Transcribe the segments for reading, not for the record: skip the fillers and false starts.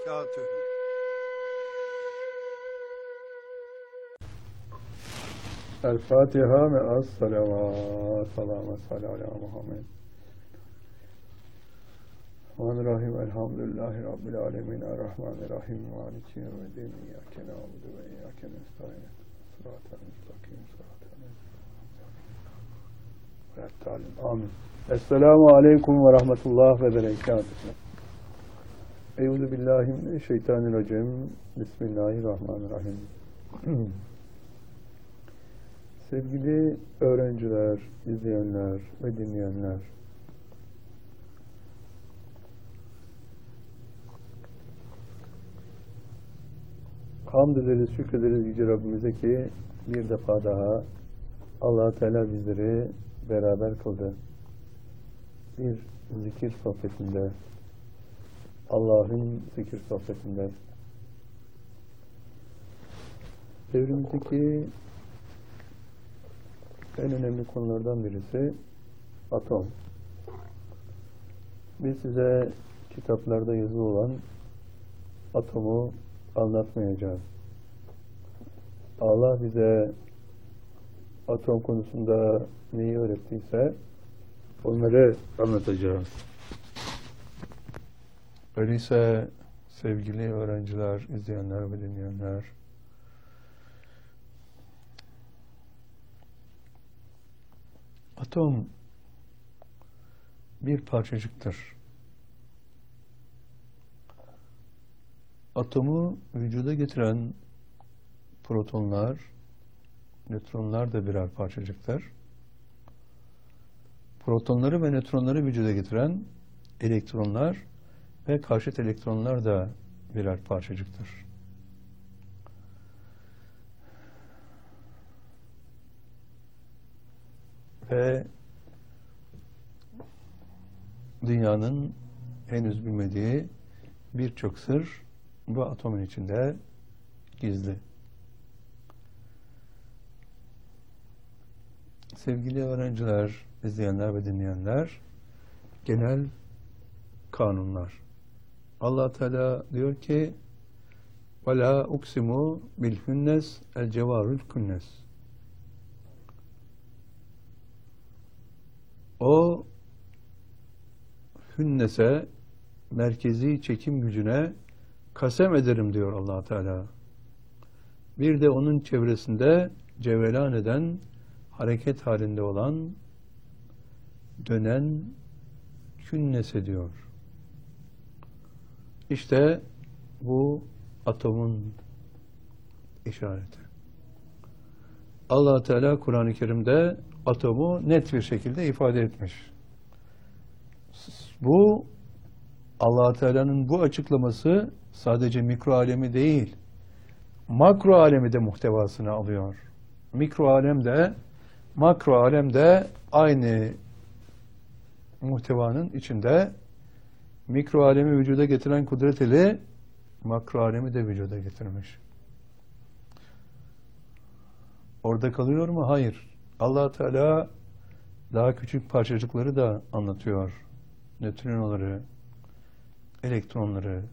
وبركاته. الفاتحة مع الصلوات. اللهم صل على محمد. الرحمن الرحيم الحمد لله رب العالمين الرحمن الرحيم مالك يوم الدين إياك نعبد وإياك نستعين صراط المستقيم صراط الذين آمين. Esselamu Aleyküm ve Rahmetullah ve Berekatuhu. Euzubillahimineşşeytanirracim. Bismillahirrahmanirrahim. Sevgili öğrenciler, izleyenler ve dinleyenler, hamd ederiz, şükrederiz Yüce Rabbimize ki bir defa daha Allah-u Teala bizleri beraber kıldı. Bir zikir sohbetinde, Allah'ın zikir sohbetinde. Devrimizdeki en önemli konulardan birisi atom. Biz size kitaplarda yazılı olan atomu anlatmayacağız. Allah bize atom konusunda neyi öğrettiyse onları anlatacağız. Öyleyse sevgili öğrenciler, izleyenler ve dinleyenler, atom bir parçacıktır. Atomu vücuda getiren protonlar, nötronlar da birer parçacıktır. Protonları ve nötronları vücuda getiren elektronlar ve karşıt elektronlar da birer parçacıktır. Ve dünyanın henüz bilmediği birçok sır bu atomun içinde gizli. Sevgili öğrenciler, izleyenler ve dinleyenler, genel kanunlar. Allah Teala diyor ki: "Vela uksimu bil hünnes el cevarul künnes." O hünnese, merkezi çekim gücüne kasem ederim diyor Allah Teala. Bir de onun çevresinde cevelan eden, hareket halinde olan, dönen künnese diyor. İşte bu atomun işareti. Allah Teala Kur'an-ı Kerim'de atomu net bir şekilde ifade etmiş. Bu Allah Teala'nın bu açıklaması sadece mikro alemi değil, makro alemi de muhtevasını alıyor. Mikro alemde, makro alemde aynı muhtevanın içinde. Mikro alemi vücuda getiren kudret eli makro alemi de vücuda getirmiş. Orada kalıyor mu? Hayır. Allah Teala daha küçük parçacıkları da anlatıyor. Nötrinoları, elektronları.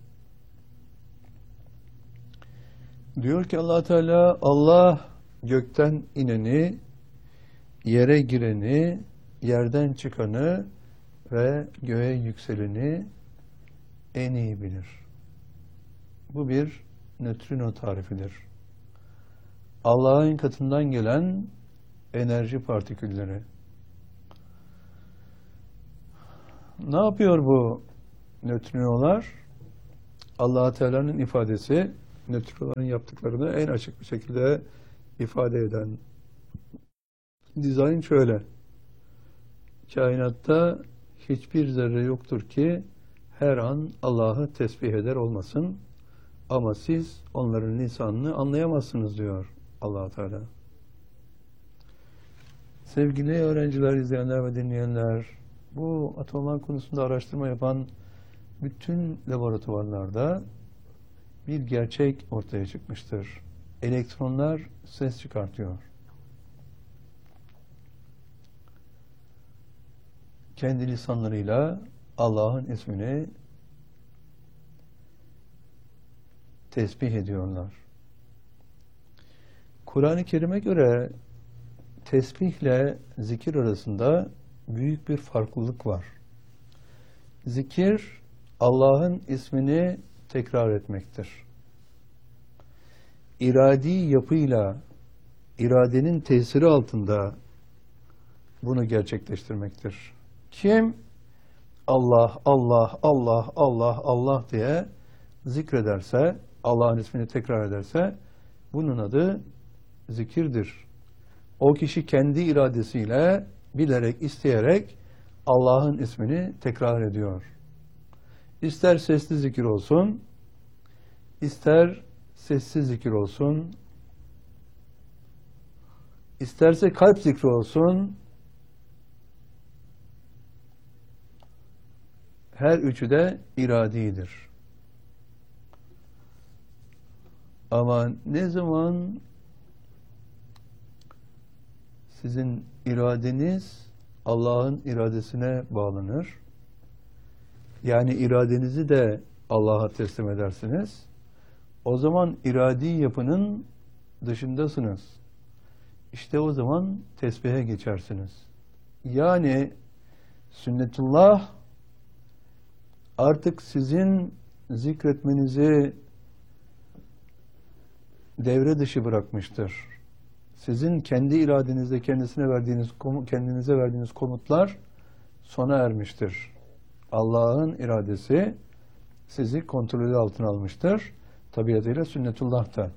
Diyor ki Allah Teala, Allah gökten ineni, yere gireni, yerden çıkanı ve göğe yükseleni en iyi bilir. Bu bir nötrino tarifidir. Allah'ın katından gelen enerji partikülleri. Ne yapıyor bu nötrinolar? Allah Teala'nın ifadesi, nötrinoların yaptıklarını en açık bir şekilde ifade eden dizayn şöyle: kainatta hiçbir zerre yoktur ki her an Allah'ı tesbih eder olmasın, ama siz onların lisanını anlayamazsınız diyor Allah Teala. Sevgili öğrenciler, izleyenler ve dinleyenler, bu atomlar konusunda araştırma yapan bütün laboratuvarlarda bir gerçek ortaya çıkmıştır. Elektronlar ses çıkartıyor. Kendi lisanlarıyla Allah'ın ismini tesbih ediyorlar. Kur'an-ı Kerim'e göre tesbihle zikir arasında büyük bir farklılık var. Zikir, Allah'ın ismini tekrar etmektir. İradi yapıyla, iradenin tesiri altında bunu gerçekleştirmektir. Kim Allah, Allah, Allah, Allah, Allah diye zikrederse, Allah'ın ismini tekrar ederse, bunun adı zikirdir. O kişi kendi iradesiyle, bilerek, isteyerek Allah'ın ismini tekrar ediyor. İster sesli zikir olsun, ister sessiz zikir olsun, isterse kalp zikri olsun, her üçü de iradidir. Ama ne zaman sizin iradeniz Allah'ın iradesine bağlanır, yani iradenizi de Allah'a teslim edersiniz, o zaman iradi yapının dışındasınız. İşte o zaman tesbihe geçersiniz. Yani sünnetullah artık sizin zikretmenizi devre dışı bırakmıştır. Sizin kendi iradenizde kendinize verdiğiniz komutlar sona ermiştir. Allah'ın iradesi sizi kontrolü altına almıştır. Tabiatıyla sünnetullah da.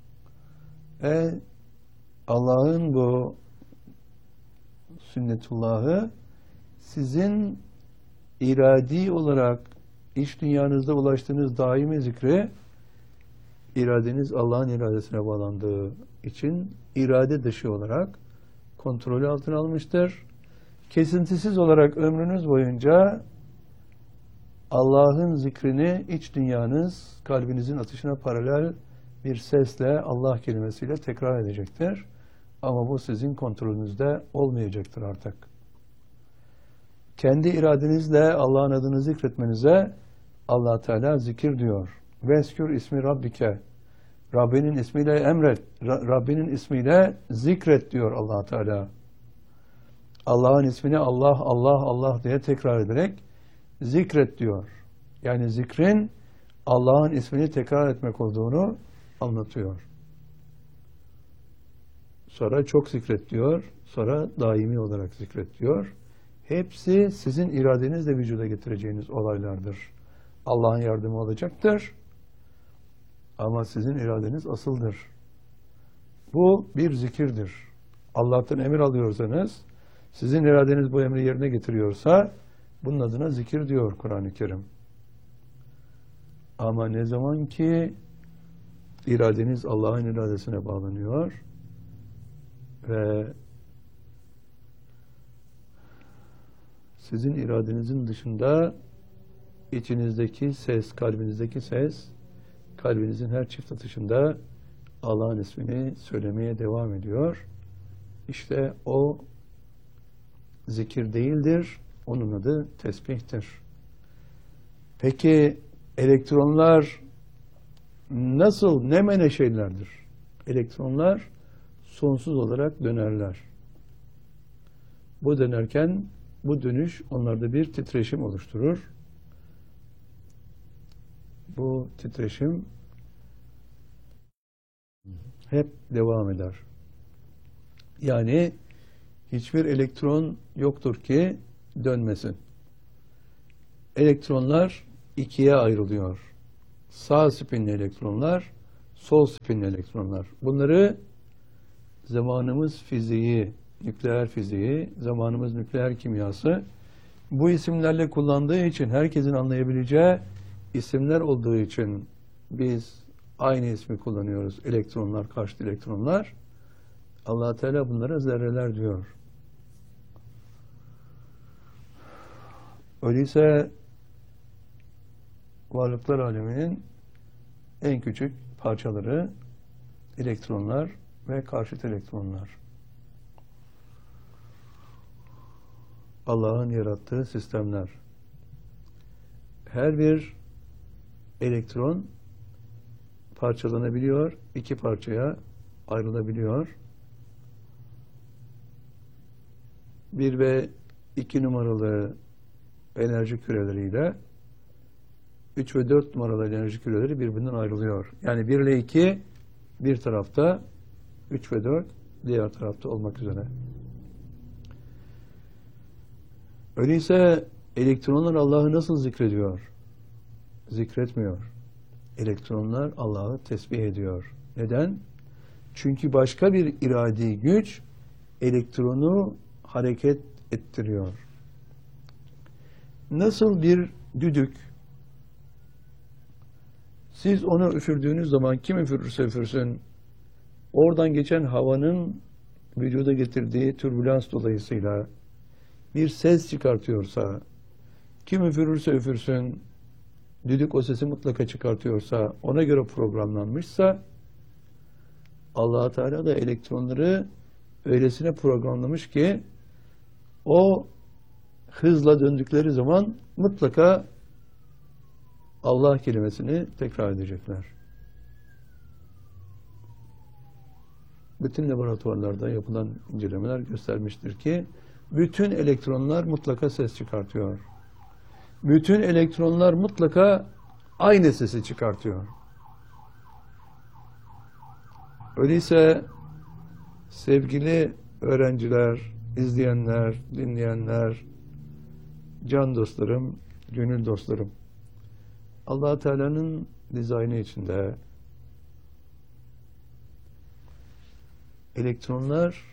Allah'ın bu sünnetullahı sizin iradi olarak iç dünyanızda ulaştığınız daimi zikri, iradeniz Allah'ın iradesine bağlandığı için irade dışı olarak kontrolü altına almıştır. Kesintisiz olarak ömrünüz boyunca Allah'ın zikrini iç dünyanız, kalbinizin atışına paralel bir sesle, Allah kelimesiyle tekrar edecektir. Ama bu sizin kontrolünüzde olmayacaktır artık. Kendi iradenizle Allah'ın adını zikretmenize Allah Teala zikir diyor. Veskür ismi Rabbike. Rabbinin ismiyle emret. Rabbinin ismiyle zikret diyor Allah Teala. Allah'ın ismini Allah, Allah, Allah diye tekrar ederek zikret diyor. Yani zikrin Allah'ın ismini tekrar etmek olduğunu anlatıyor. Sonra çok zikret diyor. Sonra daimi olarak zikret diyor. Hepsi sizin iradenizle vücuda getireceğiniz olaylardır. Allah'ın yardımı olacaktır. Ama sizin iradeniz asıldır. Bu bir zikirdir. Allah'tan emir alıyorsanız, sizin iradeniz bu emri yerine getiriyorsa, bunun adına zikir diyor Kur'an-ı Kerim. Ama ne zaman ki iradeniz Allah'ın iradesine bağlanıyor ve sizin iradenizin dışında içinizdeki ses, kalbinizdeki ses, kalbinizin her çift atışında Allah'ın ismini söylemeye devam ediyor. İşte o zikir değildir. Onun adı tesbihtir. Peki elektronlar nasıl, ne meneşelerdir? Elektronlar sonsuz olarak dönerler. Bu dönerken bu dönüş onlarda bir titreşim oluşturur. Bu titreşim hep devam eder. Yani hiçbir elektron yoktur ki dönmesin. Elektronlar ikiye ayrılıyor. Sağ spinli elektronlar, sol spinli elektronlar. Bunları zamanımız fiziği, nükleer fiziği, zamanımız nükleer kimyası bu isimlerle kullandığı için, herkesin anlayabileceği isimler olduğu için biz aynı ismi kullanıyoruz. Elektronlar, karşıt elektronlar. Allah Teala bunlara zerreler diyor. Öyleyse varlıklar aleminin en küçük parçaları elektronlar ve karşıt elektronlar. Allah'ın yarattığı sistemler. Her bir elektron parçalanabiliyor, iki parçaya ayrılabiliyor. 1 ve 2 numaralı enerji küreleriyle 3 ve 4 numaralı enerji küreleri birbirinden ayrılıyor. Yani 1 ile 2 bir tarafta, 3 ve 4 diğer tarafta olmak üzere. Öyleyse elektronlar Allah'ı nasıl zikrediyor? Zikretmiyor. Elektronlar Allah'ı tesbih ediyor. Neden? Çünkü başka bir iradi güç elektronu hareket ettiriyor. Nasıl bir düdük, siz onu üfürdüğünüz zaman kim üfürürse üfürsün, oradan geçen havanın vücuda getirdiği türbülans dolayısıyla bir ses çıkartıyorsa, kim üfürürse üfürsün, düdük o sesi mutlaka çıkartıyorsa, ona göre programlanmışsa, Allah-u Teala da elektronları öylesine programlamış ki, o hızla döndükleri zaman mutlaka Allah kelimesini tekrar edecekler. Bütün laboratuvarlarda yapılan incelemeler göstermiştir ki bütün elektronlar mutlaka ses çıkartıyor. Bütün elektronlar mutlaka aynı sesi çıkartıyor. Öyleyse sevgili öğrenciler, izleyenler, dinleyenler, can dostlarım, gönül dostlarım, Allah-u Teala'nın dizaynı içinde elektronlar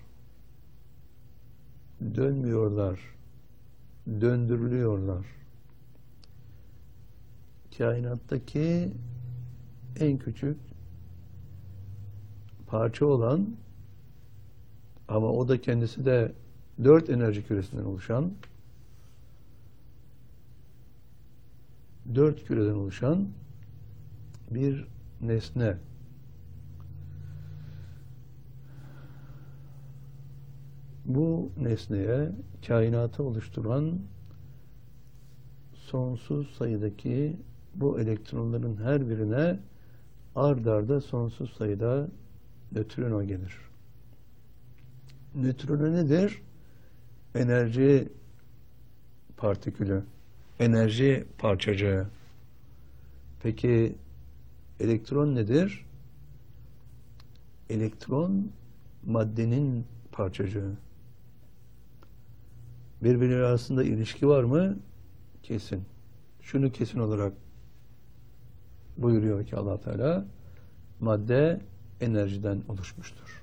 dönmüyorlar, döndürülüyorlar. Kainattaki en küçük parça olan ama o da kendisi de 4 enerji küresinden oluşan 4 küreden oluşan bir nesne. Bu nesneye kainatı oluşturan sonsuz sayıdaki bu elektronların her birine ard arda sonsuz sayıda nötrino gelir. Nötrino nedir? Enerji partikülü, enerji parçacığı. Peki elektron nedir? Elektron maddenin parçacığı. Birbirleri arasında ilişki var mı? Kesin. Şunu kesin olarak buyuruyor ki Allah Teala, madde enerjiden oluşmuştur.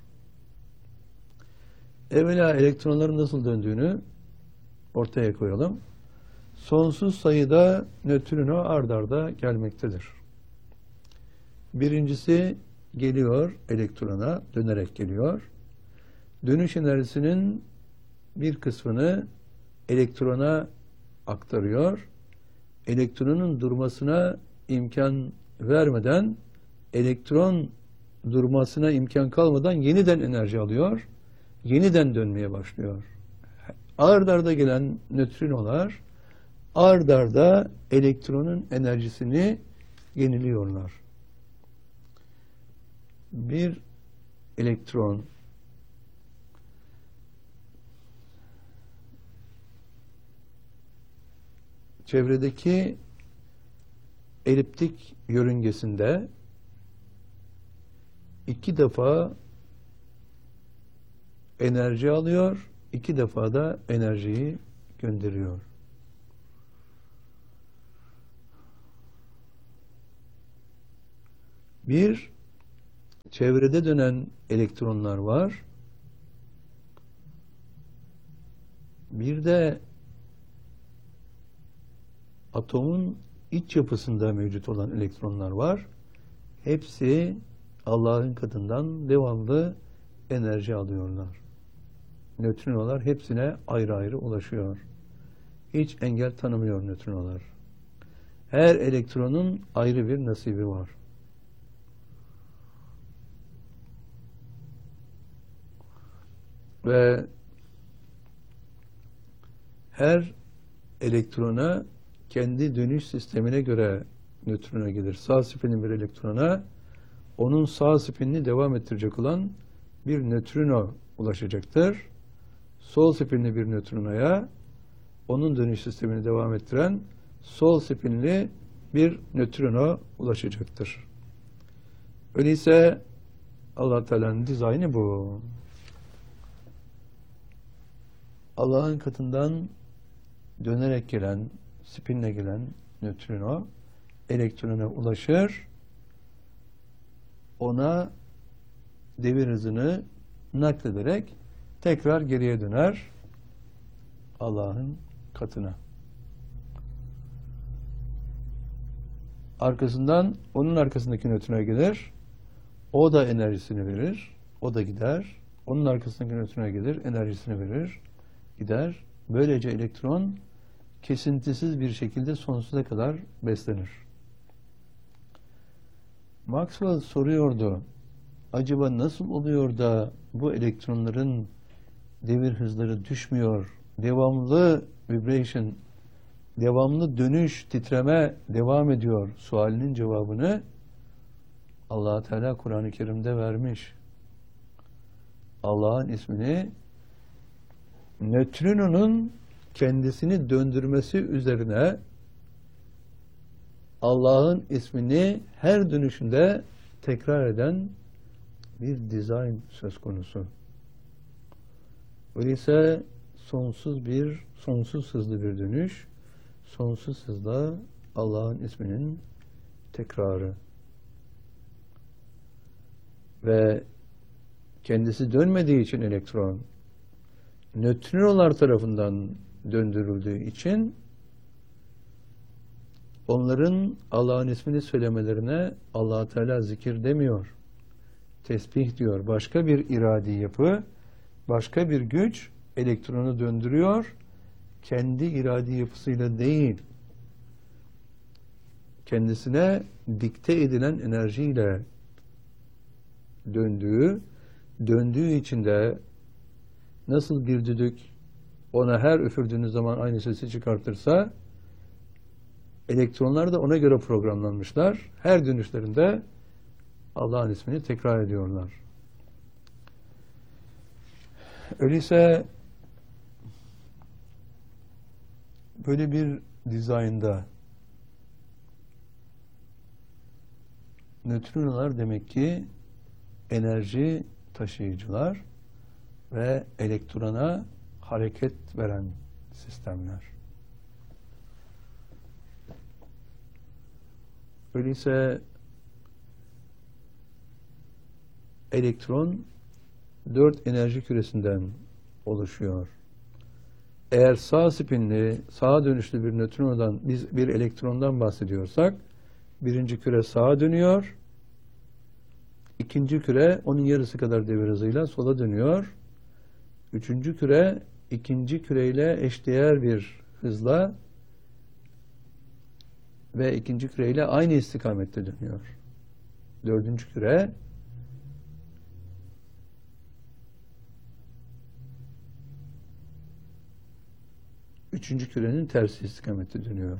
Evvela elektronların nasıl döndüğünü ortaya koyalım. Sonsuz sayıda nötrino ard arda gelmektedir. Birincisi geliyor elektrona, dönerek geliyor. Dönüş enerjisinin bir kısmını elektrona aktarıyor. Elektronun durmasına imkan vermeden, elektron durmasına imkan kalmadan yeniden enerji alıyor. Yeniden dönmeye başlıyor. Ard arda gelen nötrinolar ard arda elektronun enerjisini yeniliyorlar. Bir elektron çevredeki eliptik yörüngesinde 2 defa enerji alıyor, 2 defa da enerjiyi gönderiyor. Bir, çevrede dönen elektronlar var. Bir de atomun iç yapısında mevcut olan elektronlar var. Hepsi Allah'ın katından devamlı enerji alıyorlar. Nötrinolar hepsine ayrı ayrı ulaşıyor. Hiç engel tanımıyor nötrinolar. Her elektronun ayrı bir nasibi var. Ve her elektrona kendi dönüş sistemine göre nötrino gelir. Sağ spinin bir elektrona onun sağ spinini devam ettirecek olan bir nötrino ulaşacaktır. Sol spinli bir nötrinoya onun dönüş sistemini devam ettiren sol spinli bir nötrino ulaşacaktır. Öyleyse Allah Teala'nın dizaynı bu. Allah'ın katından dönerek gelen, spinle gelen nötrino elektrona ulaşır, ona devir hızını naklederek tekrar geriye döner Allah'ın katına. Arkasından onun arkasındaki nötrinoya gelir. O da enerjisini verir. O da gider. Onun arkasındaki nötrinoya gelir. Enerjisini verir. Gider. Böylece elektron kesintisiz bir şekilde sonsuza kadar beslenir. Maxwell soruyordu. Acaba nasıl oluyor da bu elektronların devir hızları düşmüyor? Devamlı vibration, devamlı dönüş, titreme devam ediyor. Sualinin cevabını Allah Teala Kur'an-ı Kerim'de vermiş. Allah'ın ismini nötrinonun kendisini döndürmesi üzerine Allah'ın ismini her dönüşünde tekrar eden bir dizayn söz konusu. Öyleyse sonsuz hızlı bir dönüş, sonsuz hızla Allah'ın isminin tekrarı. Ve kendisi dönmediği için elektron, nötrinolar tarafından döndürüldüğü için onların Allah'ın ismini söylemelerine Allah Teala zikir demiyor. Tesbih diyor. Başka bir iradi yapı, başka bir güç elektronu döndürüyor. Kendi iradi yapısıyla değil, kendisine dikte edilen enerjiyle döndüğü için de nasıl bir düdük ona her üfürdüğünüz zaman aynı sesi çıkartırsa, elektronlar da ona göre programlanmışlar. Her dönüşlerinde Allah'ın ismini tekrar ediyorlar. Öyleyse böyle bir dizaynda nötrinolar demek ki enerji taşıyıcılar ve elektrona hareket veren sistemler. Öyleyse elektron 4 enerji küresinden oluşuyor. Eğer sağ spinli, sağa dönüşlü bir nötrinodan, biz bir elektrondan bahsediyorsak, birinci küre sağa dönüyor, ikinci küre onun yarısı kadar devir hızıyla sola dönüyor, üçüncü küre ikinci küreyle eşdeğer bir hızla ve ikinci küreyle aynı istikamette dönüyor. Dördüncü küre üçüncü kürenin tersi istikamette dönüyor.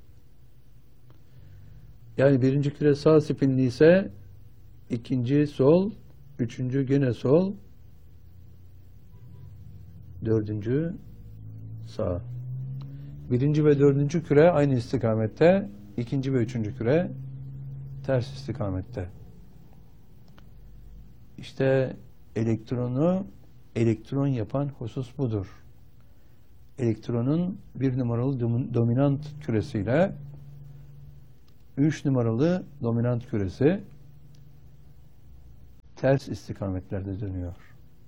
Yani birinci küre sağ spinli ise ikinci sol, üçüncü gene sol, dördüncü sağ. Birinci ve dördüncü küre aynı istikamette, ikinci ve üçüncü küre ters istikamette. İşte elektronu elektron yapan husus budur. Elektronun bir numaralı dominant küresiyle 3 numaralı dominant küresi ters istikametlerde dönüyor.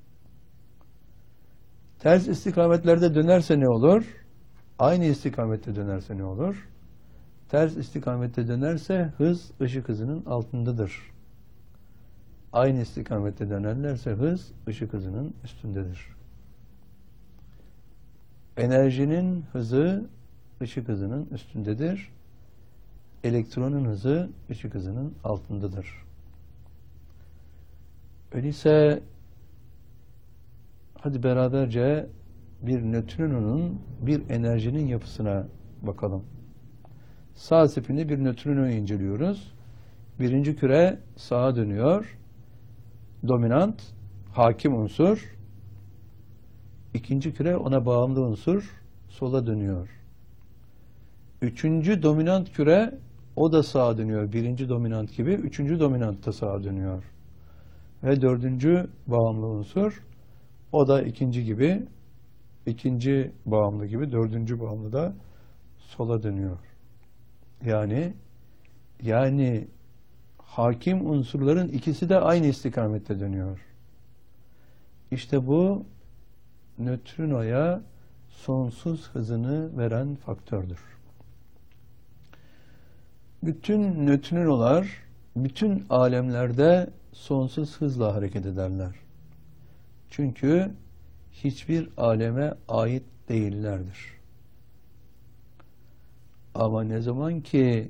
Ters istikametlerde dönerse ne olur? Aynı istikamette dönerse ne olur? Ters istikamette dönerse hız ışık hızının altındadır. Aynı istikamette dönerlerse hız ışık hızının üstündedir. Enerjinin hızı ışık hızının üstündedir. Elektronun hızı ışık hızının altındadır. Öyleyse hadi beraberce bir nötrinonun, bir enerjinin yapısına bakalım. Sağ spinli bir nötrinoyu inceliyoruz. Birinci küre sağa dönüyor. Dominant, hakim unsur. İkinci küre ona bağımlı unsur sola dönüyor. Üçüncü dominant küre o da sağa dönüyor. Birinci dominant gibi. Üçüncü dominant da sağa dönüyor. Ve dördüncü bağımlı unsur o da ikinci gibi. İkinci bağımlı gibi. Dördüncü bağımlı da sola dönüyor. Yani hakim unsurların ikisi de aynı istikamette dönüyor. İşte bu nötrinoya sonsuz hızını veren faktördür. Bütün nötrinolar bütün alemlerde sonsuz hızla hareket ederler. Çünkü hiçbir aleme ait değillerdir. Ama ne zaman ki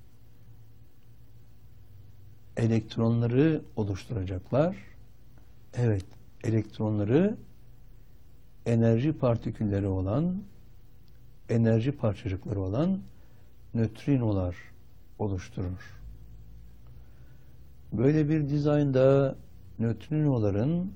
elektronları oluşturacaklar, evet, elektronları enerji partikülleri olan, enerji parçacıkları olan nötrinolar oluşturur. Böyle bir dizaynda nötrinoların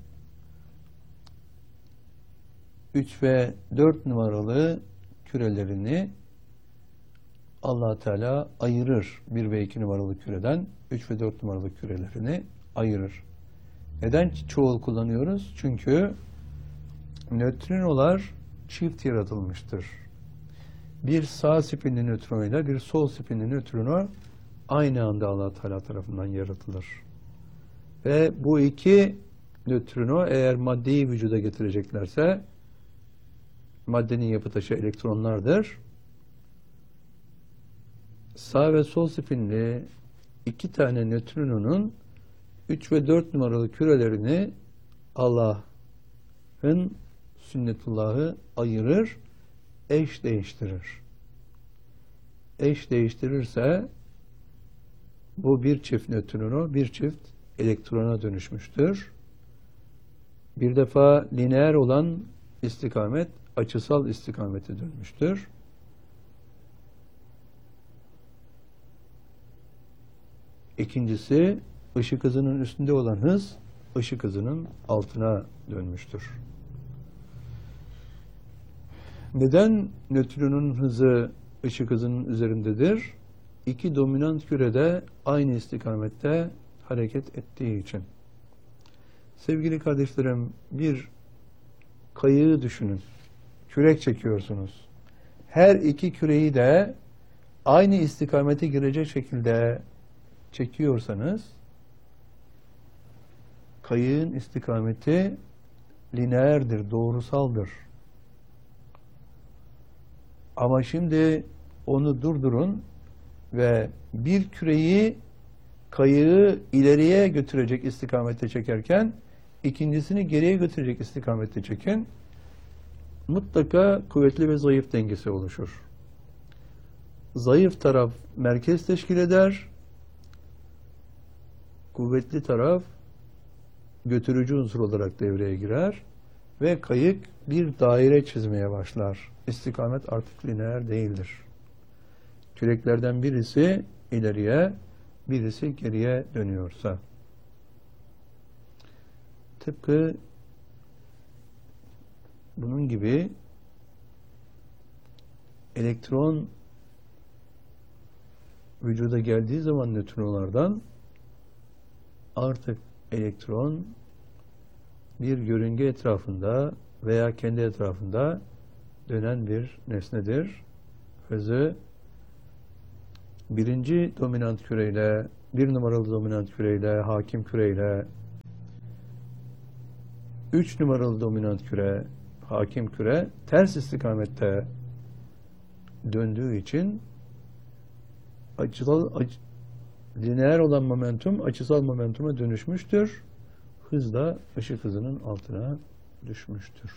3 ve 4 numaralı kürelerini Allah Teala ayırır. 1 ve 2 numaralı küreden 3 ve 4 numaralı kürelerini ayırır. Neden çoğul kullanıyoruz? Çünkü nötrinolar çift yaratılmıştır. Bir sağ spinli nötrino ile bir sol spinli nötrino aynı anda Allah Teala tarafından yaratılır. Ve bu iki nötrino eğer maddeyi vücuda getireceklerse, maddenin yapı taşı elektronlardır. Sağ ve sol spinli iki tane nötrinonun 3 ve 4 numaralı kürelerini Allah'ın sünnetullahı ayırır, eş değiştirir. Eş değiştirirse bu bir çift nötrino, bir çift elektrona dönüşmüştür. Bir defa lineer olan istikamet açısal istikamete dönmüştür. İkincisi, ışık hızının üstünde olan hız, ışık hızının altına dönmüştür. Neden nötronun hızı ışık hızının üzerindedir? İki dominant kürede aynı istikamette hareket ettiği için. Sevgili kardeşlerim, bir kayığı düşünün. Kürek çekiyorsunuz. Her iki küreyi de aynı istikamete girecek şekilde çekiyorsanız, kayığın istikameti lineerdir, doğrusaldır. Ama şimdi onu durdurun ve bir küreyi kayığı ileriye götürecek istikamette çekerken ikincisini geriye götürecek istikamette çekin. Mutlaka kuvvetli ve zayıf dengesi oluşur. Zayıf taraf merkez teşkil eder. Kuvvetli taraf götürücü unsur olarak devreye girer ve kayık bir daire çizmeye başlar. İstikamet artık lineer değildir. Küreklerden birisi ileriye, birisi geriye dönüyorsa. Tıpkı bunun gibi elektron vücuda geldiği zaman nötrinolardan artık elektron bir yörünge etrafında veya kendi etrafında dönen bir nesnedir. Hızı birinci dominant küreyle, bir numaralı dominant küreyle, hakim küreyle, 3 numaralı dominant küre, hakim küre ters istikamette döndüğü için lineer olan momentum açısal momentuma dönüşmüştür. Hız da ışık hızının altına düşmüştür.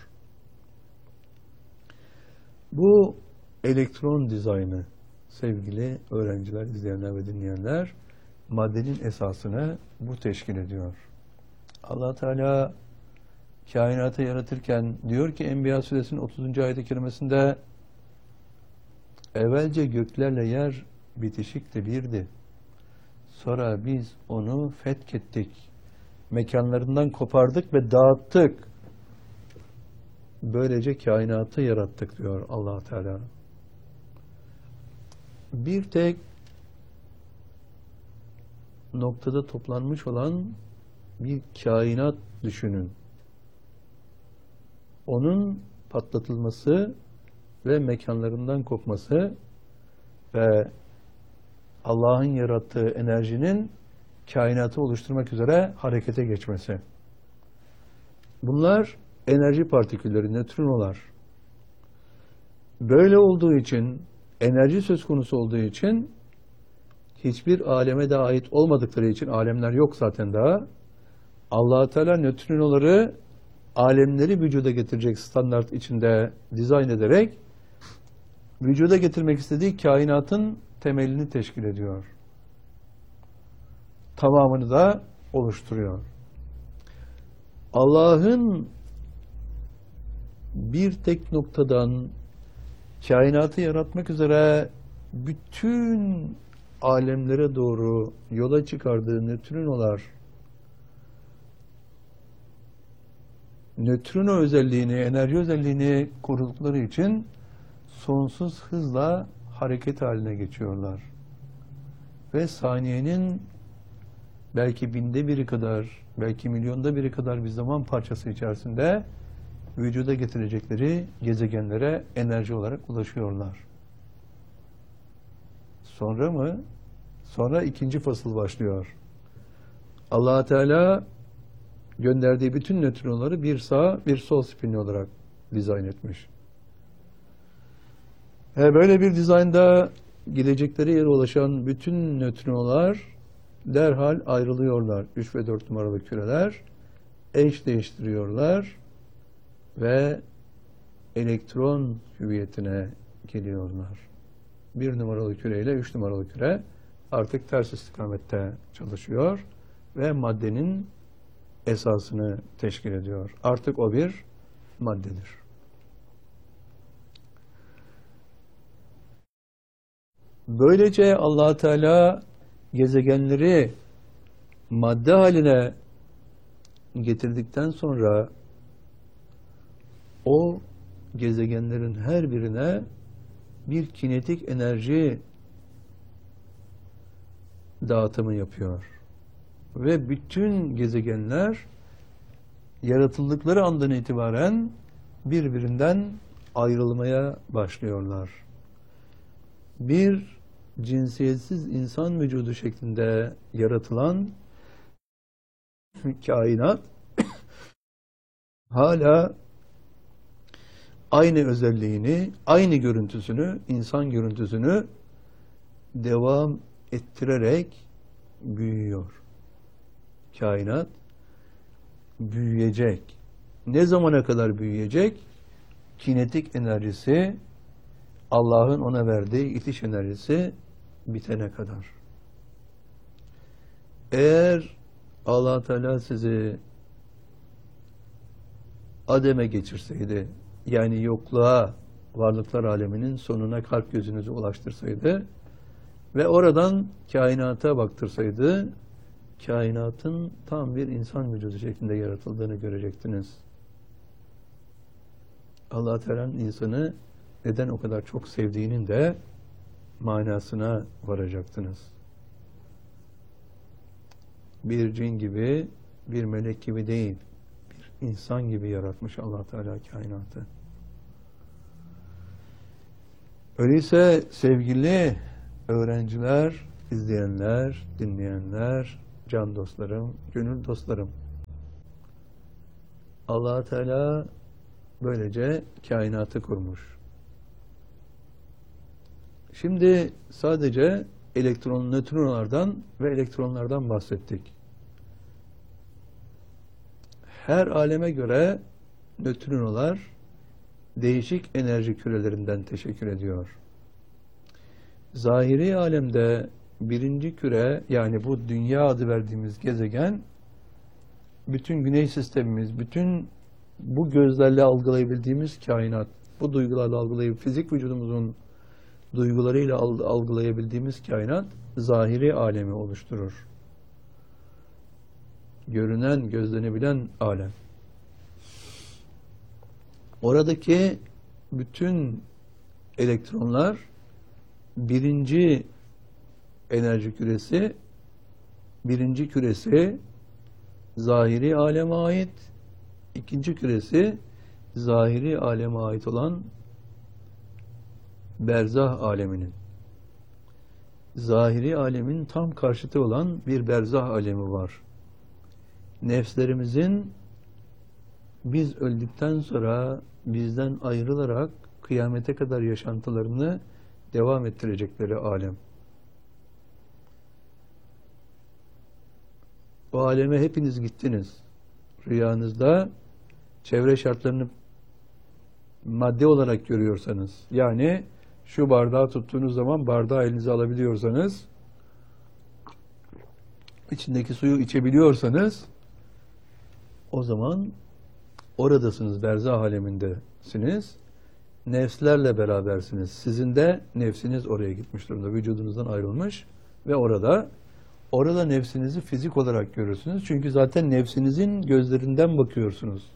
Bu elektron dizaynı sevgili öğrenciler, izleyenler ve dinleyenler, maddenin esasını bu teşkil ediyor. Allah Teala kainatı yaratırken diyor ki Enbiya suresinin 30. ayet-i kerimesinde, evvelce göklerle yer bitişik de birdi. Sonra biz onu fethettik. Mekanlarından kopardık ve dağıttık. Böylece kainatı yarattık diyor Allah Teala. Bir tek noktada toplanmış olan bir kainat düşünün. Onun patlatılması ve mekanlarından kopması ve Allah'ın yarattığı enerjinin kainatı oluşturmak üzere harekete geçmesi. Bunlar enerji partikülleri, nötrinolar. Böyle olduğu için, enerji söz konusu olduğu için, hiçbir aleme de ait olmadıkları için, alemler yok zaten daha, Allah-u Teala nötrinoları, alemleri vücuda getirecek standart içinde dizayn ederek, vücuda getirmek istediği kainatın temelini teşkil ediyor. Tamamını da oluşturuyor. Allah'ın bir tek noktadan kainatı yaratmak üzere bütün alemlere doğru yola çıkardığı nötrinolar, nötrino özelliğini, enerji özelliğini korudukları için sonsuz hızla hareket haline geçiyorlar. Ve saniyenin belki binde biri kadar, belki milyonda biri kadar bir zaman parçası içerisinde vücuda getirecekleri gezegenlere enerji olarak ulaşıyorlar. Sonra mı? Sonra ikinci fasıl başlıyor. Allah Teala gönderdiği bütün nötrinoları bir sağ, bir sol spinli olarak dizayn etmiş. Böyle bir dizaynda gidecekleri yere ulaşan bütün nötrinolar derhal ayrılıyorlar. 3 ve 4 numaralı küreler eş değiştiriyorlar ve elektron hüviyetine geliyorlar. 1 numaralı küre ile 3 numaralı küre artık ters istikamette çalışıyor ve maddenin esasını teşkil ediyor. Artık o bir maddedir. Böylece Allah Teala gezegenleri madde haline getirdikten sonra o gezegenlerin her birine bir kinetik enerji dağıtımı yapıyor. Ve bütün gezegenler yaratıldıkları andan itibaren birbirinden ayrılmaya başlıyorlar. Bir cinsiyetsiz insan vücudu şeklinde yaratılan kainat hala aynı özelliğini, aynı görüntüsünü, insan görüntüsünü devam ettirerek büyüyor. Kainat büyüyecek. Ne zamana kadar büyüyecek? Kinetik enerjisi, Allah'ın ona verdiği itiş enerjisi bitene kadar. Eğer Allah Teala sizi Adem'e geçirseydi, yani yokluğa, varlıklar aleminin sonuna kalp gözünüzü ulaştırsaydı ve oradan kainata baktırsaydı, kainatın tam bir insan vücudu şeklinde yaratıldığını görecektiniz. Allah Teala'nın insanı neden o kadar çok sevdiğinin de manasına varacaktınız. Bir cin gibi, bir melek gibi değil, bir insan gibi yaratmış Allah Teala kainatı. Öyleyse sevgili öğrenciler, izleyenler, dinleyenler, can dostlarım, gönül dostlarım, Allah Teala böylece kainatı kurmuş. Şimdi sadece nötrinolardan ve elektronlardan bahsettik. Her aleme göre nötrinolar değişik enerji kürelerinden teşekkür ediyor. Zahiri alemde birinci küre, yani bu dünya adı verdiğimiz gezegen, bütün güneş sistemimiz, bütün bu gözlerle algılayabildiğimiz kainat, bu duygularla algılayıp fizik vücudumuzun duygularıyla algılayabildiğimiz kainat zahiri alemi oluşturur. Görünen, gözlenebilen alem. Oradaki bütün elektronlar birinci enerji küresi, birinci küresi zahiri aleme ait, ikinci küresi zahiri aleme ait olan berzah aleminin. Zahiri alemin tam karşıtı olan bir berzah alemi var. Nefslerimizin biz öldükten sonra bizden ayrılarak kıyamete kadar yaşantılarını devam ettirecekleri alem. O aleme hepiniz gittiniz. Rüyanızda çevre şartlarını madde olarak görüyorsanız, yani şu bardağı tuttuğunuz zaman bardağı elinize alabiliyorsanız, içindeki suyu içebiliyorsanız, o zaman oradasınız, berzah alemindesiniz. Nefslerle berabersiniz. Sizin de nefsiniz oraya gitmiş durumda. Vücudunuzdan ayrılmış ve orada nefsinizi fizik olarak görürsünüz. Çünkü zaten nefsinizin gözlerinden bakıyorsunuz.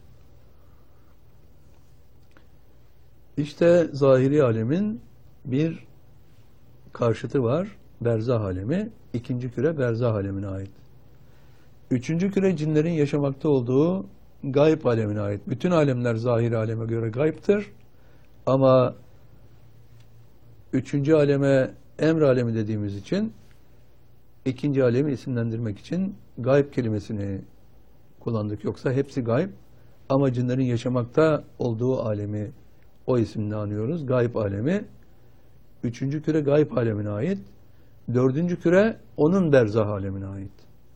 İşte zahiri alemin bir karşıtı var. Berzah alemi. İkinci küre berzah alemine ait. Üçüncü küre cinlerin yaşamakta olduğu gayb alemine ait. Bütün alemler zahiri aleme göre gayiptir. Ama üçüncü aleme emr alemi dediğimiz için ikinci alemi isimlendirmek için gayb kelimesini kullandık. Yoksa hepsi gayb. Ama cinlerin yaşamakta olduğu alemi o isimle anıyoruz. Gayb alemi. Üçüncü küre gayb alemine ait. Dördüncü küre onun berzah alemine ait.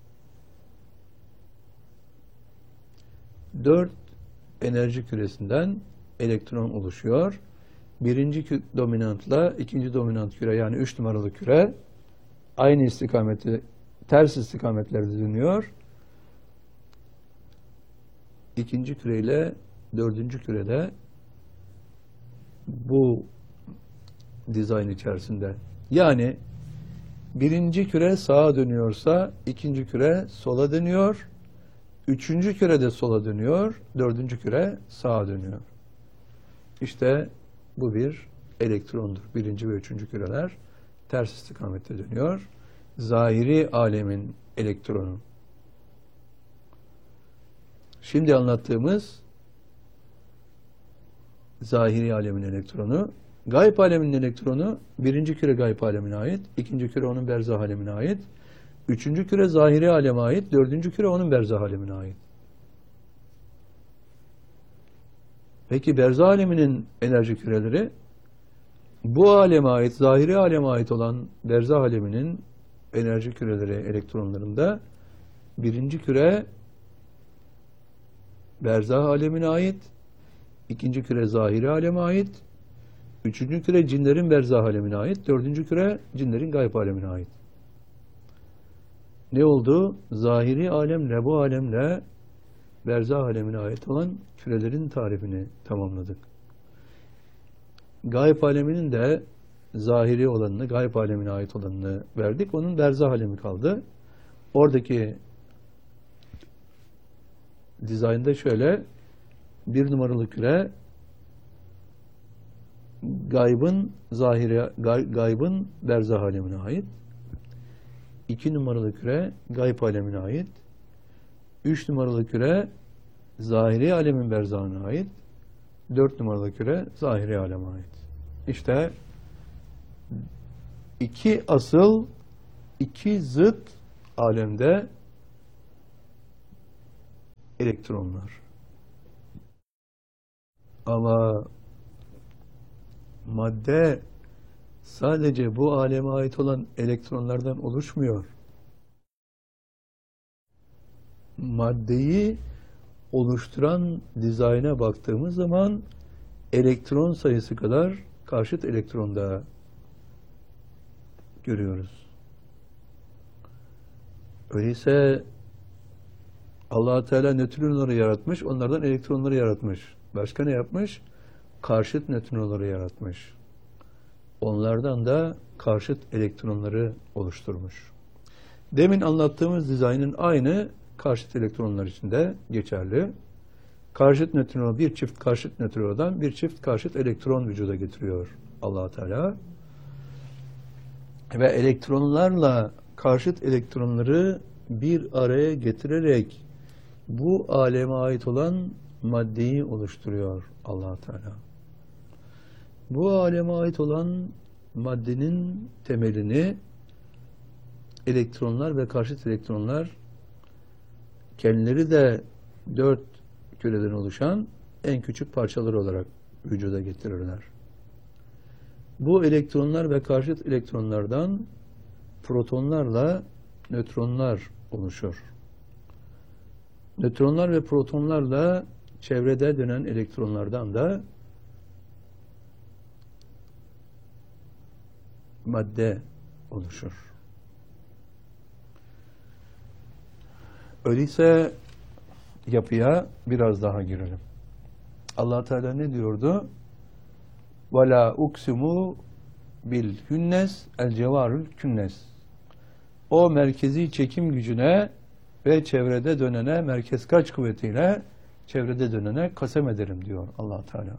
4 enerji küresinden elektron oluşuyor. Birinci dominantla ikinci dominant küre, yani 3 numaralı küre aynı istikameti, ters istikametlerde dönüyor. İkinci küreyle dördüncü kürede bu dizayn içerisinde. Yani birinci küre sağa dönüyorsa ikinci küre sola dönüyor. Üçüncü küre de sola dönüyor. Dördüncü küre sağa dönüyor. İşte bu bir elektrondur. Birinci ve üçüncü küreler ters istikamette dönüyor. Zahiri alemin elektronu. Şimdi anlattığımız zahiri alemin elektronu, gayb aleminin elektronu birinci küre gayb alemine ait, ikinci küre onun berzah alemine ait, üçüncü küre zahiri aleme ait, dördüncü küre onun berzah alemine ait. Peki berzah aleminin enerji küreleri, bu aleme ait, zahiri aleme ait olan berzah aleminin enerji küreleri elektronlarında birinci küre berzah alemine ait, ikinci küre zahiri aleme ait, üçüncü küre cinlerin berzah alemine ait, dördüncü küre cinlerin gayb alemine ait. Ne oldu? Zahiri alemle bu alemle berzah alemine ait olan kürelerin tarifini tamamladık. Gayb aleminin de zahiri olanını, gayb alemine ait olanını verdik. Onun berzah alemi kaldı. Oradaki dizaynda şöyle: bir numaralı küre gaybın berzah alemine ait. 2 numaralı küre gayb alemine ait. 3 numaralı küre zahiri alemin berzahına ait. 4 numaralı küre zahiri aleme ait. İşte iki zıt alemde elektronlar. Ama madde sadece bu aleme ait olan elektronlardan oluşmuyor. Maddeyi oluşturan dizayna baktığımız zaman elektron sayısı kadar karşıt elektron da görüyoruz. Öyleyse Allah-u Teala nötronları yaratmış, onlardan elektronları yaratmış. Başka ne yapmış? Karşıt nötronları yaratmış. onlardan da karşıt elektronları oluşturmuş. Demin anlattığımız dizaynın aynı karşıt elektronlar için de geçerli. Karşıt nötrino, bir çift karşıt nötrinodan bir çift karşıt elektron vücuda getiriyor Allah Teala. Ve elektronlarla karşıt elektronları bir araya getirerek bu aleme ait olan maddeyi oluşturuyor Allah Teala. Bu aleme ait olan maddenin temelini elektronlar ve karşıt elektronlar, kendileri de 4 küreden oluşan en küçük parçalar olarak vücuda getirirler. Bu elektronlar ve karşıt elektronlardan protonlarla nötronlar oluşur. Nötronlar ve protonlarla çevrede dönen elektronlardan da madde oluşur. Öyleyse yapıya biraz daha girelim. Allah Teala ne diyordu? وَلَا اُقْسِمُ بِالْهُنَّسِ الْجَوَارُ الْكُنَّسِ. O merkezi çekim gücüne ve çevrede dönene, merkez kaç kuvvetiyle çevrede dönene kasem ederim diyor Allah Teala.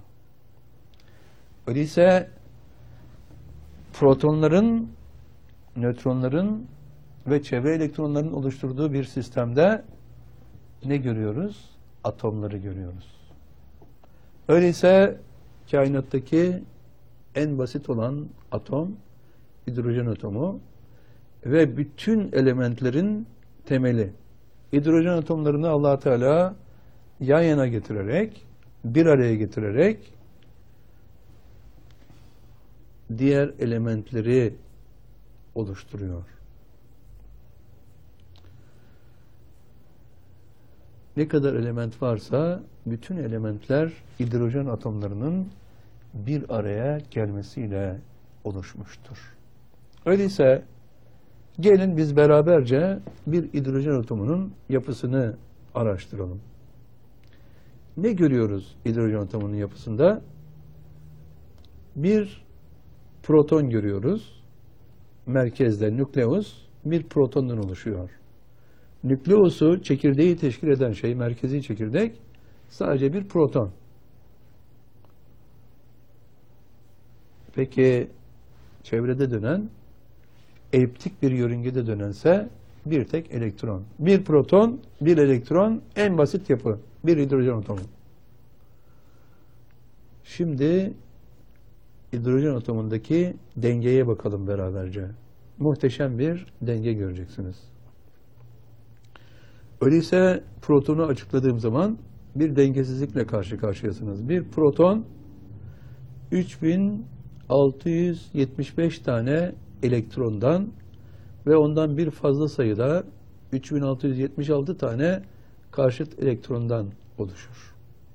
Öyleyse protonların, nötronların ve çevre elektronların oluşturduğu bir sistemde ne görüyoruz? Atomları görüyoruz. Öyleyse kainattaki en basit olan atom, hidrojen atomu ve bütün elementlerin temeli. Hidrojen atomlarını Allah Teala yan yana getirerek, bir araya getirerek diğer elementleri oluşturuyor. Ne kadar element varsa bütün elementler hidrojen atomlarının bir araya gelmesiyle oluşmuştur. Öyleyse gelin biz beraberce bir hidrojen atomunun yapısını araştıralım. Ne görüyoruz hidrojen atomunun yapısında? Bir proton görüyoruz. Merkezde nükleus bir protondan oluşuyor. Nükleusu, çekirdeği teşkil eden şey, merkezi çekirdek, sadece bir proton. Peki çevrede dönen, eliptik bir yörüngede dönense bir tek elektron. Bir proton, bir elektron, en basit yapı. Bir hidrojen atomu. Şimdi hidrojen atomundaki dengeye bakalım beraberce. Muhteşem bir denge göreceksiniz. Öyleyse protonu açıkladığım zaman bir dengesizlikle karşı karşıyasınız. Bir proton 3675 tane elektrondan ve ondan bir fazla sayıda 3676 tane karşıt elektrondan oluşur.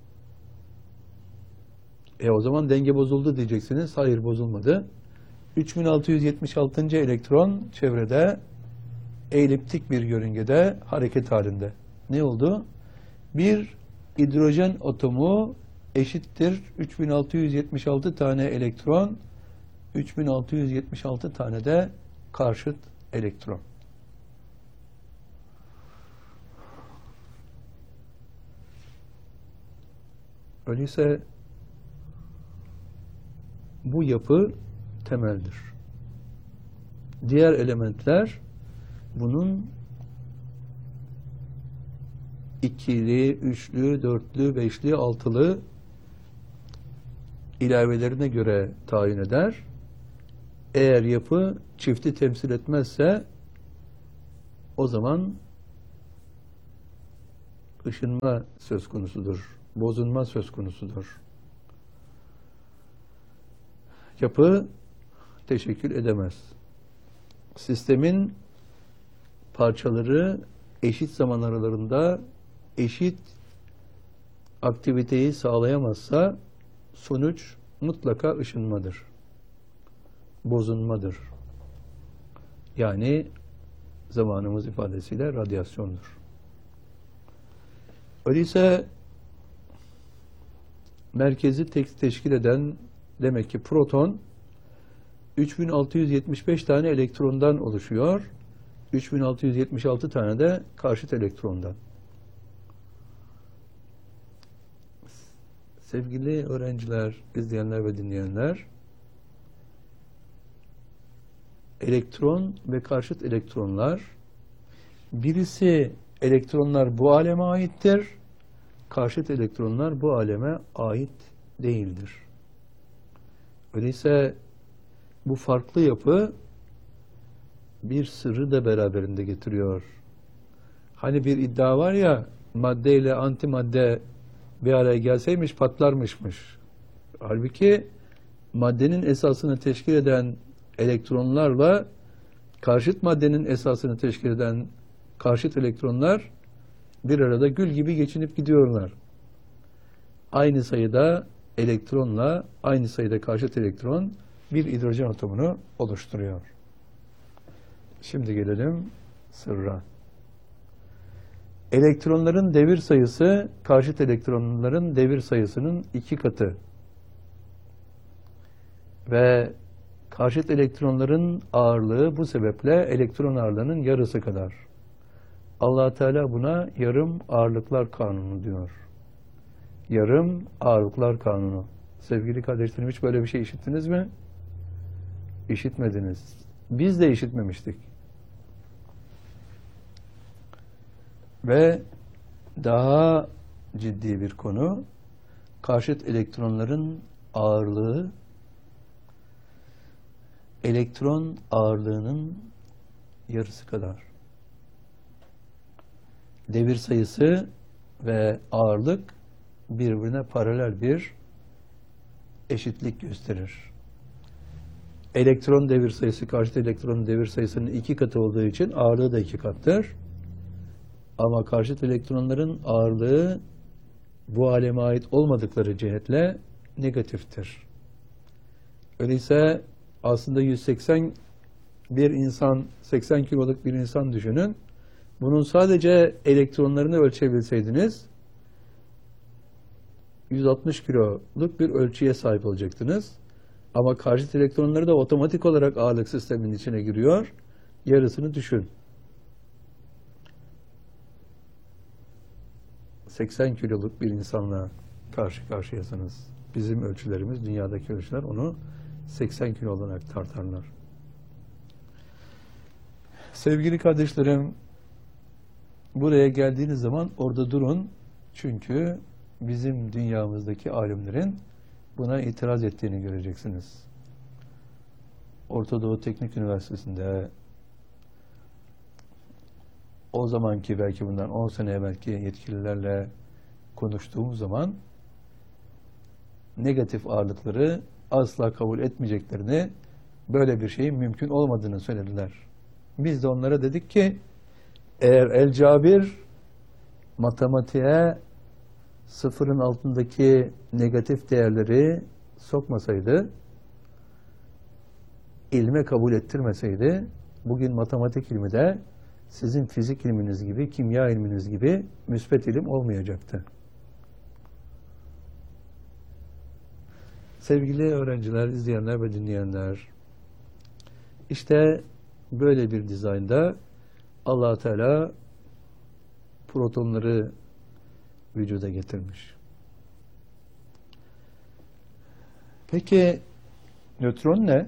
O zaman denge bozuldu diyeceksiniz. Hayır, bozulmadı. 3676. elektron çevrede eliptik bir yörüngede hareket halinde. Ne oldu? Bir hidrojen atomu eşittir 3676 tane elektron, 3676 tane de karşıt elektron. Öyleyse bu yapı temeldir. Diğer elementler bunun ikili, üçlü, dörtlü, beşli, altılı ilavelerine göre tayin eder. Eğer yapı çifti temsil etmezse o zaman ışınma söz konusudur, bozulma söz konusudur. Yapı teşekkül edemez. Sistemin parçaları eşit zaman aralarında eşit aktiviteyi sağlayamazsa sonuç mutlaka ışınmadır, bozulmadır. Yani zamanımız ifadesiyle radyasyondur. Öyleyse merkezi teşkil eden demek ki proton 3675 tane elektrondan oluşuyor. 3676 tane de karşıt elektrondan. Sevgili öğrenciler, izleyenler ve dinleyenler, elektron ve karşıt elektronlar, birisi elektronlar bu aleme aittir, karşıt elektronlar bu aleme ait değildir. Öyleyse bu farklı yapı bir sırrı da beraberinde getiriyor. Hani bir iddia var ya, madde ile antimadde bir araya gelseymiş patlarmışmış. Halbuki maddenin esasını teşkil eden elektronlarla karşıt maddenin esasını teşkil eden karşıt elektronlar bir arada gül gibi geçinip gidiyorlar. Aynı sayıda elektronla aynı sayıda karşıt elektron bir hidrojen atomunu oluşturuyor. Şimdi gelelim sırra. Elektronların devir sayısı karşıt elektronların devir sayısının 2 katı. Ve karşıt elektronların ağırlığı bu sebeple elektron ağırlığının yarısı kadar. Allah Teala buna yarım ağırlıklar kanunu diyor. Yarım ağırlıklar kanunu. Sevgili kardeşlerim, hiç böyle bir şey işittiniz mi? İşitmediniz. Biz de işitmemiştik. Ve daha ciddi bir konu, karşıt elektronların ağırlığı, elektron ağırlığının yarısı kadar. Devir sayısı ve ağırlık birbirine paralel bir eşitlik gösterir. Elektron devir sayısı karşıt elektronun devir sayısının 2 katı olduğu için ağırlığı da 2 kattır. Ama karşıt elektronların ağırlığı bu aleme ait olmadıkları cihetle negatiftir. Öyleyse aslında 180 bir insan, 80 kiloluk bir insan düşünün. Bunun sadece elektronlarını ölçebilseydiniz 160 kiloluk bir ölçüye sahip olacaktınız. Ama karşıt elektronları da otomatik olarak ağırlık sisteminin içine giriyor. Yarısını düşün. 80 kiloluk bir insanla karşı karşıyasınız. Bizim ölçülerimiz, dünyadaki ölçüler onu 80 kilo olarak tartarlar. Sevgili kardeşlerim, buraya geldiğiniz zaman orada durun. Çünkü bizim dünyamızdaki alimlerin buna itiraz ettiğini göreceksiniz. Orta Doğu Teknik Üniversitesi'nde o zamanki, belki bundan 10 sene evvelki yetkililerle konuştuğumuz zaman negatif ağırlıkları asla kabul etmeyeceklerini, böyle bir şeyin mümkün olmadığını söylediler. Biz de onlara dedik ki, eğer El-Cabir matematiğe sıfırın altındaki negatif değerleri sokmasaydı, ilme kabul ettirmeseydi, bugün matematik ilmi de sizin fizik ilminiz gibi, kimya ilminiz gibi müsbet ilim olmayacaktı. Sevgili öğrenciler, izleyenler ve dinleyenler, işte böyle bir dizaynda Allah Teala protonları vücuda getirmiş. Peki nötron ne?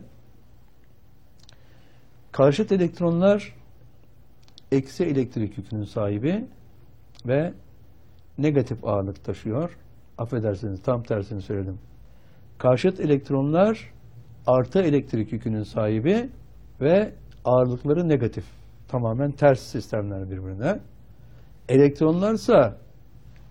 Karşıt elektronlar eksi elektrik yükünün sahibi ve negatif ağırlık taşıyor. Affedersiniz, tam tersini söyledim. Karşıt elektronlar artı elektrik yükünün sahibi ve ağırlıkları negatif. Tamamen ters sistemler birbirine. Elektronlarsa